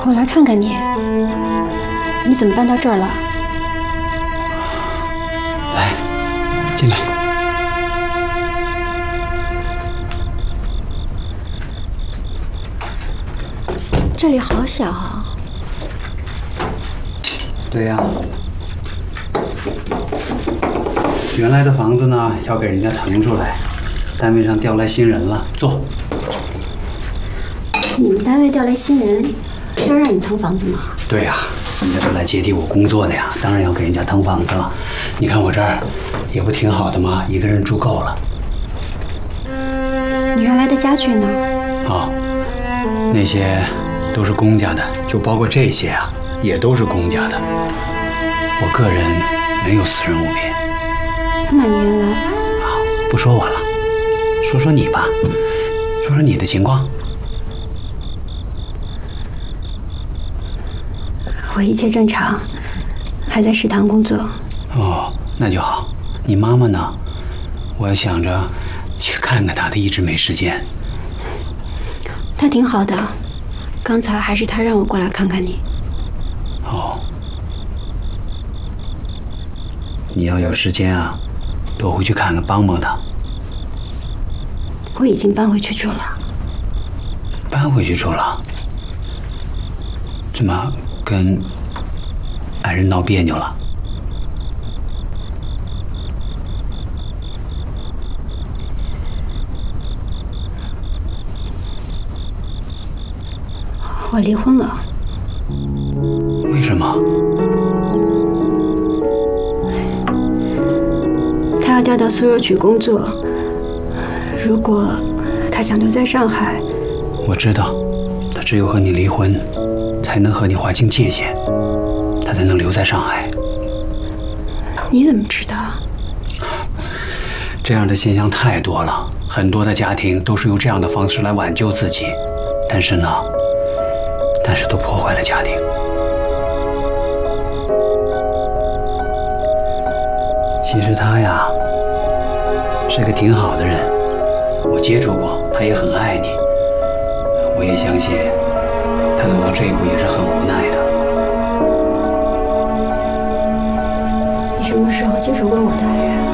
我来看看你，你怎么搬到这儿了？ 来，进来。 这里好小啊。 对呀。原来的房子呢，要给人家腾出来，单位上调来新人了，坐。 你们单位调来新人，要让你腾房子吗？ 对呀，人家是来接替我工作的呀，当然要给人家腾房子了。你看我这儿也不挺好的吗？一个人住够了。 你原来的家具呢？ 哦，那些都是公家的，就包括这些啊，也都是公家的。我个人没有私人物品。 那你原来…… 不说我了，说说你吧，说说你的情况。 我一切正常，还在食堂工作。 哦，那就好。你妈妈呢？我想着去看看她的，一直没时间。 她挺好的，刚才还是她让我过来看看你。 哦，你要有时间啊，多回去看看，帮帮她。 我已经搬回去住了。 搬回去住了？怎么跟爱人闹别扭了？ 我离婚了。 为什么？ 他要调到苏州区工作，如果他想留在上海， 我知道，他只有和你离婚，才能和你划清界限，他才能留在上海。 你怎么知道？ 这样的现象太多了，很多的家庭都是用这样的方式来挽救自己，但是都破坏了家庭。其实他呀，是个挺好的人，我接触过，他也很爱你。我也相信，他走到这一步也是很无奈的。 你什么时候接触过我的爱人？